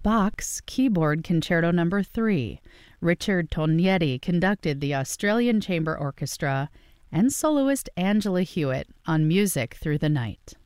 Bach's Keyboard Concerto No. 3. Richard Tognetti conducted the Australian Chamber Orchestra and soloist Angela Hewitt on Music Through the Night.